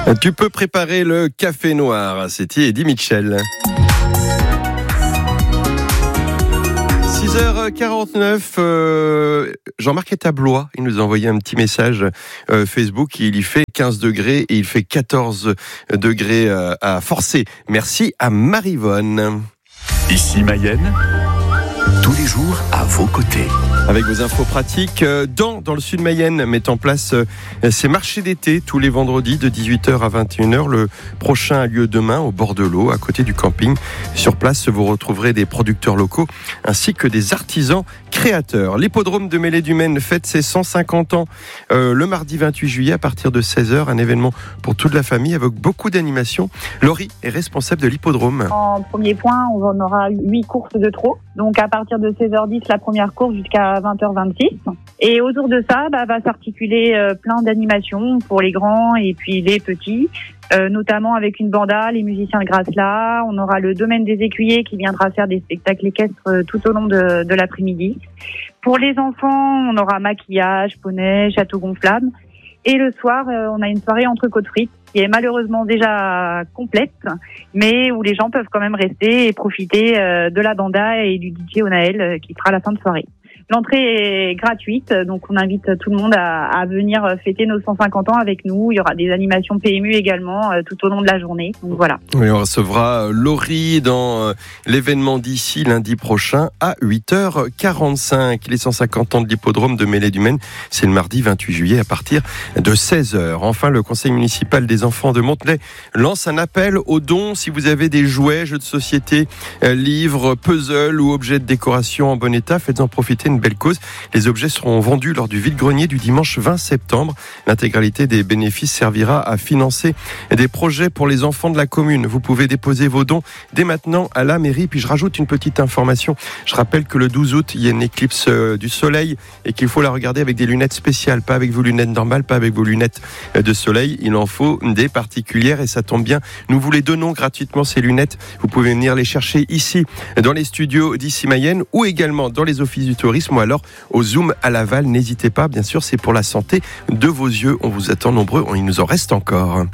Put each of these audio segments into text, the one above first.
Tu peux préparer le café noir, c'est Eddie Mitchell. 6h49, Jean-Marc est à Blois, il nous a envoyé un petit message Facebook, il y fait 15 degrés et il fait 14 degrés à Forcé. Merci à Marivonne. Ici Mayenne, tous les jours à vos côtés. Avec vos infos pratiques, dans le sud Mayenne met en place ces marchés d'été tous les vendredis de 18h à 21h. Le prochain a lieu demain au bord de l'eau, à côté du camping. Sur place, vous retrouverez des producteurs locaux ainsi que des artisans créateurs. L'hippodrome de Mêlée-du-Maine fête ses 150 ans le mardi 28 juillet à partir de 16h. Un événement pour toute la famille avec beaucoup d'animations. Laurie est responsable de l'hippodrome. En premier point, on aura 8 courses de trot. Donc à partir de 16h10, la première course jusqu'à 20h26. Et autour de ça, va s'articuler plein d'animations pour les grands et puis les petits, notamment avec une banda, les musiciens de Grasla. On aura le domaine des écuyers qui viendra faire des spectacles équestres tout au long de l'après-midi. Pour les enfants, on aura maquillage, poney, château gonflable. Et le soir, on a une soirée entrecôte frites qui est malheureusement déjà complète, mais où les gens peuvent quand même rester et profiter de la banda et du DJ Onaël qui sera à la fin de soirée. L'entrée est gratuite, donc on invite tout le monde à venir fêter nos 150 ans avec nous. Il y aura des animations PMU également tout au long de la journée. Donc voilà. Oui, on recevra Laurie dans l'événement d'ici lundi prochain à 8h45. Les 150 ans de l'hippodrome de Mêlée-du-Maine, c'est le mardi 28 juillet à partir de 16h. Enfin, le conseil municipal des enfants de Montenay lance un appel aux dons. Si vous avez des jouets, jeux de société, livres, puzzles ou objets de décoration en bon état, faites-en profiter une belle cause. Les objets seront vendus lors du vide-grenier du dimanche 20 septembre. L'intégralité des bénéfices servira à financer des projets pour les enfants de la commune. Vous pouvez déposer vos dons dès maintenant à la mairie. Puis je rajoute une petite information. Je rappelle que le 12 août, il y a une éclipse du soleil et qu'il faut la regarder avec des lunettes spéciales, pas avec vos lunettes normales, pas avec vos lunettes de soleil. Il en faut des particulières et ça tombe bien. Nous vous les donnons gratuitement, ces lunettes. Vous pouvez venir les chercher ici, dans les studios d'Ici Mayenne ou également dans les offices du tourisme ou alors au Zoom à Laval. N'hésitez pas, bien sûr, c'est pour la santé de vos yeux. On vous attend nombreux, il nous en reste encore.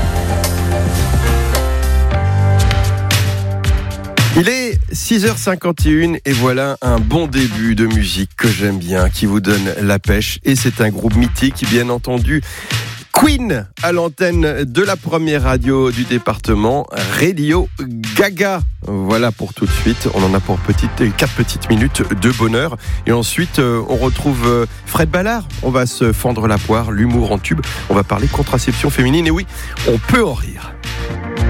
Il est 6h51 et voilà un bon début de musique que j'aime bien, qui vous donne la pêche. Et c'est un groupe mythique, bien entendu. Queen à l'antenne de la première radio du département, Radio Gaga. Voilà pour tout de suite. On en a pour 4 petites minutes de bonheur. Et ensuite, on retrouve Fred Ballard. On va se fendre la poire, l'humour en tube. On va parler contraception féminine. Et oui, on peut en rire.